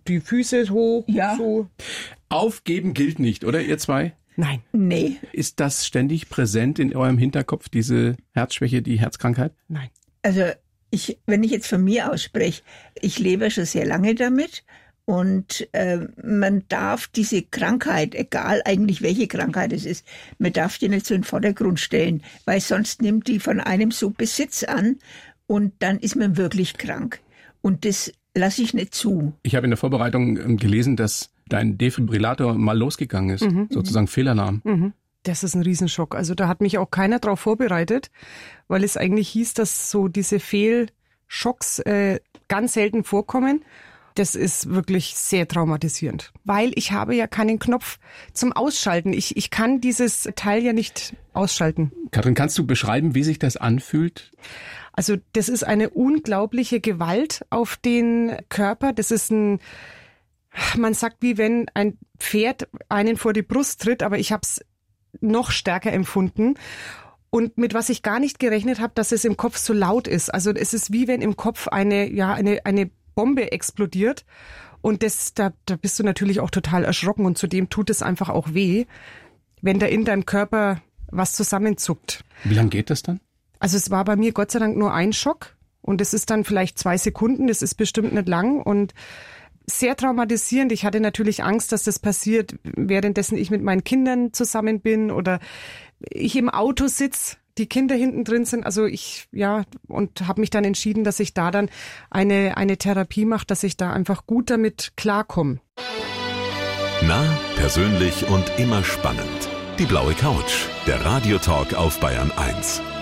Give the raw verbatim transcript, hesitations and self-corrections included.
die Füße hoch. Ja. So. Aufgeben gilt nicht, oder ihr zwei? Nein. Nee. Ist das ständig präsent in eurem Hinterkopf, diese Herzschwäche, die Herzkrankheit? Nein. Also ich, wenn ich jetzt von mir ausspreche, ich lebe schon sehr lange damit und äh, man darf diese Krankheit, egal eigentlich welche Krankheit es ist, man darf die nicht so in den Vordergrund stellen, weil sonst nimmt die von einem so Besitz an und dann ist man wirklich krank. Und das lasse ich nicht zu. Ich habe in der Vorbereitung gelesen, dass dein Defibrillator mal losgegangen ist, mhm. sozusagen Fehlalarm. Mhm. Das ist ein Riesenschock. Also da hat mich auch keiner drauf vorbereitet, weil es eigentlich hieß, dass so diese Fehlschocks äh, ganz selten vorkommen. Das ist wirklich sehr traumatisierend, weil ich habe ja keinen Knopf zum Ausschalten. Ich, ich kann dieses Teil ja nicht ausschalten. Katrin, kannst du beschreiben, wie sich das anfühlt? Also das ist eine unglaubliche Gewalt auf den Körper. Das ist ein, man sagt, wie wenn ein Pferd einen vor die Brust tritt, aber ich habe es noch stärker empfunden. Und mit was ich gar nicht gerechnet habe, dass es im Kopf so laut ist. Also es ist wie wenn im Kopf eine, ja, eine, eine Bombe explodiert. Und das, da, da bist du natürlich auch total erschrocken. Und zudem tut es einfach auch weh, wenn da in deinem Körper was zusammenzuckt. Wie lange geht das dann? Also es war bei mir Gott sei Dank nur ein Schock. Und es ist dann vielleicht zwei Sekunden. Das ist bestimmt nicht lang. Und sehr traumatisierend. Ich hatte natürlich Angst, dass das passiert, währenddessen ich mit meinen Kindern zusammen bin oder ich im Auto sitze, die Kinder hinten drin sind. Also ich, ja, und habe mich dann entschieden, dass ich da dann eine, eine Therapie mache, dass ich da einfach gut damit klarkomme. Nah, persönlich und immer spannend. Die blaue Couch, der Radiotalk auf Bayern eins.